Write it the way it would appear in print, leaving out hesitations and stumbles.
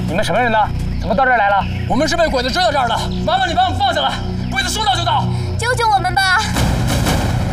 你们什么人呢？怎么到这儿来了？ 我们是被鬼子追到这儿的，麻烦你把我们放下来。